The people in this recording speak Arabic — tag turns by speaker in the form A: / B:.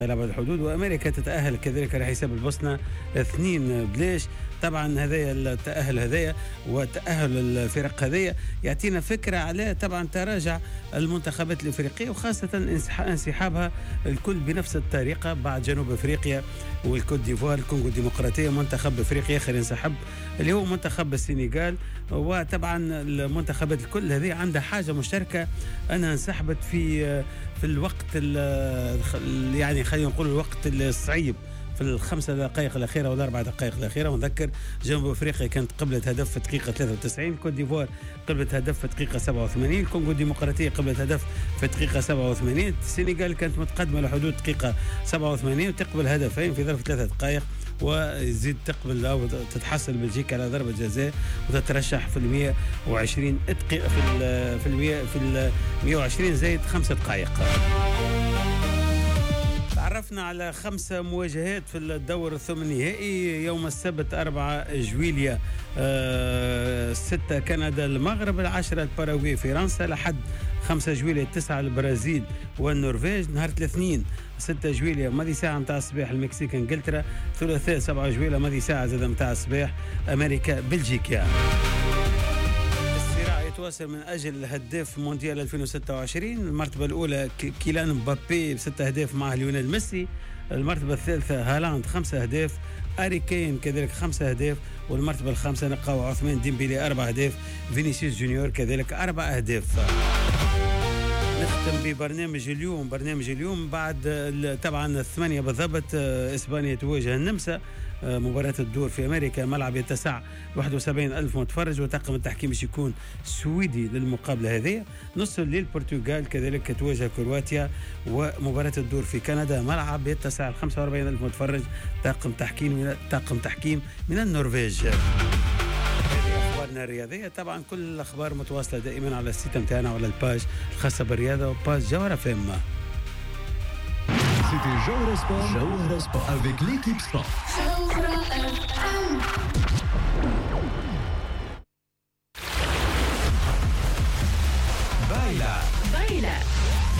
A: لأبعد الحدود، وأمريكا تتأهل كذلك على حساب البوسنة 2-0. طبعا هذايا التأهل هذايا وتأهل الفرق هذايا يعطينا فكرة على طبعا تراجع المنتخبات الإفريقية، وخاصة انسحابها الكل بنفس الطريقة بعد جنوب أفريقيا والكوت ديفوار. الكونغو الديمقراطية منتخب أفريقيا آخر انسحب اللي هو منتخب السنغال. وطبعا المنتخبات الكل هذه عندها حاجة مشتركة أنها انسحبت في الوقت يعني خلينا نقول الوقت الصعيب، في الخمسة دقائق الأخيرة ولا 4 دقائق الأخيرة. ونذكر جنوب أفريقيا كانت قبلت هدف في دقيقة 93، كوت ديفوار قبلت هدف في دقيقة 87، الكونغو الديمقراطية قبلت هدف في دقيقة 87، السنغال كانت متقدمة لحدود دقيقة 87 وتقبل هدفين في ظرف 3 دقائق، وزيد تقبل أو تتحصل بلجيكا على ضربة جزاء وتترشح في 120 دقيقة في 120 زائد 5 دقائق. تعرفنا على 5 مواجهات في الدور الثمن النهائي. يوم السبت 4 جويلية 6 كندا المغرب، 10 الباراغواي فرنسا، لحد 5 جويلية 9 البرازيل والنرويج. نهار الاثنين 6 جويلية ماضي ساعة متاع الصباح المكسيك انجلترا، ثلاثاء 7 جويلية ماضي ساعة زاد متاع الصباح امريكا بلجيكا. يتواصل من أجل هداف مونديال 2026. المرتبة الأولى كيلان مبابي ب6 أهداف مع ليونيل ميسي، المرتبة الثالثة هالاند 5 أهداف، أري كين كذلك 5 أهداف، والمرتبة الخامسة نلقاو عثمان ديمبيلي 4 أهداف، فينيسيوس جونيور كذلك 4 أهداف. نختم ببرنامج اليوم. برنامج اليوم بعد طبعا 8 بالضبط إسبانيا تواجه النمسا، مباراة الدور في أمريكا، ملعب يتسع 71,000 متفرج، وطاقم التحكيم باش يكون سويدي للمقابلة هذه. نص الليل البرتغال كذلك تواجه كرواتيا، ومباراة الدور في كندا، ملعب يتسع 45,000 متفرج، طاقم تحكيم من النرويج. أخبارنا الرياضية طبعا كل الأخبار متواصلة دائما على السيت متاعنا وعلى الباج الخاصة بالرياضة وباج جوهرة فم.
B: C'était Jawhara Sport avec l'équipe Sport.